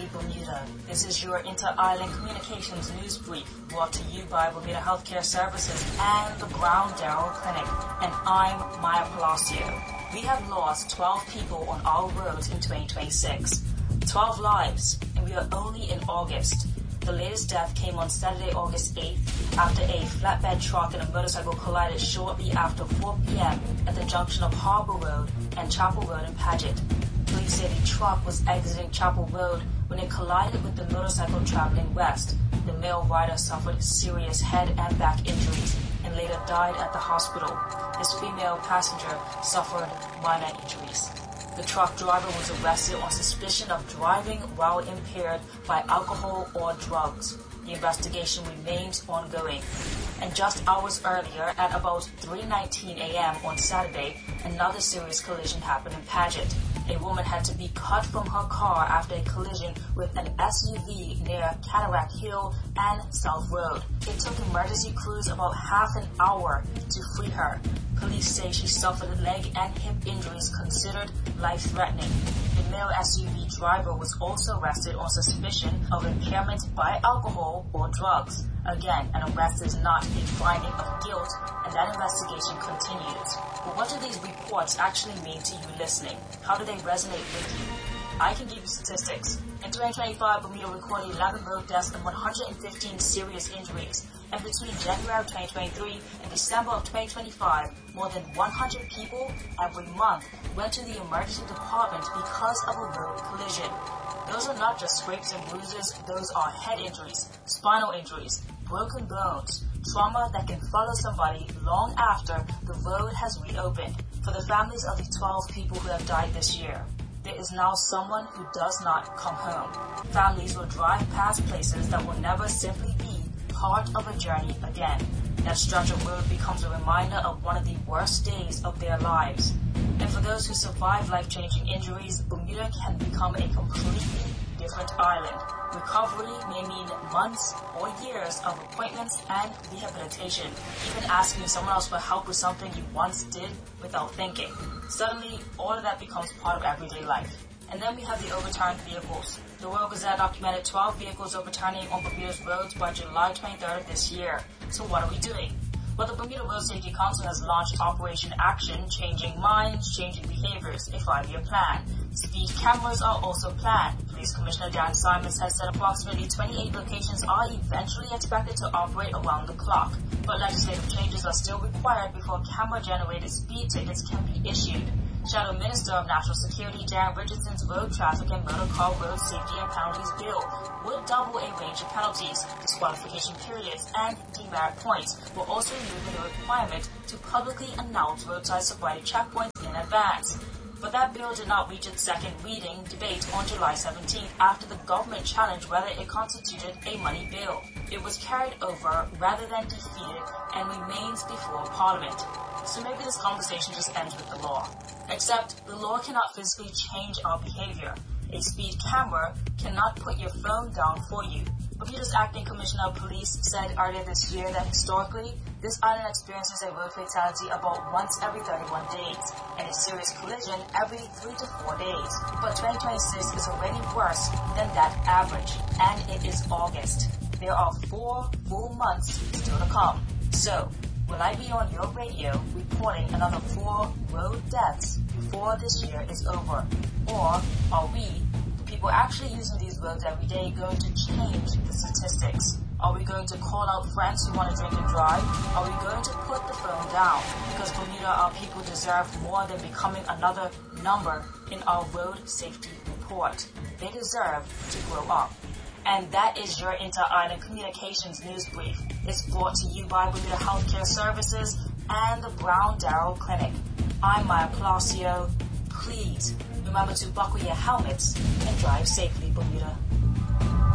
Safely Bermuda. This is your Inter-Island Communications News Brief, brought to you by Bermuda Healthcare Services and the Brown Darrell Clinic. And I'm Maya Palacio. We have lost 12 people on our roads in 2026. 12 lives, and we are only in August. The latest death came on Saturday, August 8th, after a flatbed truck and a motorcycle collided shortly after 4 p.m. at the junction of Harbor Road and Chapel Road in Paget. Police say the truck was exiting Chapel Road when it collided with the motorcycle traveling west. The male rider suffered serious head and back injuries and later died at the hospital. His female passenger suffered minor injuries. The truck driver was arrested on suspicion of driving while impaired by alcohol or drugs. The investigation remains ongoing. And just hours earlier, at about 3:19 a.m. on Saturday, another serious collision happened in Paget. A woman had to be cut from her car after a collision with an SUV near Cataract Hill and South Road. It took emergency crews about half an hour to free her. Police say she suffered leg and hip injuries considered life-threatening. The male SUV driver was also arrested on suspicion of impairment by alcohol or drugs. Again, an arrest is not a finding of guilt, and that investigation continues. But what do these reports actually mean to you listening? How do they resonate with you? I can give you statistics. In 2025, Bermuda recorded 11 road deaths and 115 serious injuries. And between January of 2023 and December of 2025, more than 100 people every month went to the emergency department because of a road collision. Those are not just scrapes and bruises, those are head injuries, spinal injuries, broken bones, trauma that can follow somebody long after the road has reopened. For the families of the 12 people who have died this year, there is now someone who does not come home. Families will drive past places that will never simply be part of a journey again. That stretch of road becomes a reminder of one of the worst days of their lives. And for those who survive life-changing injuries, Bermuda can become a completely different island. Recovery may mean months or years of appointments and rehabilitation, even asking someone else for help with something you once did without thinking. Suddenly, all of that becomes part of everyday life. And then we have the overturned vehicles. The Royal Gazette documented 12 vehicles overturning on Bermuda's roads by July 23rd of this year. So what are we doing? Well, the Bermuda Road Safety Council has launched Operation Action, Changing Minds, Changing Behaviors, a 5-year plan. Speed cameras are also planned. Police Commissioner Darren Simons has said approximately 28 locations are eventually expected to operate around the clock. But legislative changes are still required before camera-generated speed tickets can be issued. Shadow Minister of National Security Darren Richardson's Road Traffic and Motor Car Road Safety and Penalties Bill would double a range of penalties, disqualification periods, and demerit points, while also removing the requirement to publicly announce roadside sobriety checkpoints in advance. But that bill did not reach its second reading debate on July 17th after the government challenged whether it constituted a money bill. It was carried over rather than defeated and remains before Parliament. So maybe this conversation just ends with the law. Except the law cannot physically change our behavior. A speed camera cannot put your phone down for you. Bermuda's acting commissioner of police said earlier this year that historically, this island experiences a road fatality about once every 31 days, and a serious collision every 3 to 4 days. But 2026 is already worse than that average, and it is August. There are 4 full months still to come. So, will I be on your radio reporting another 4 road deaths before this year is over? Or are we, the people actually using these roads every day, going to change the statistics? Are we going to call out friends who want to drink and drive? Are we going to put the phone down? Because Bermuda, our people deserve more than becoming another number in our road safety report. They deserve to grow up. And that is your Inter-Island Communications News Brief. It's brought to you by Bermuda Healthcare Services and the Brown Darrell Clinic. I'm Maya Palacio. Please remember to buckle your helmets and drive safely, Bermuda.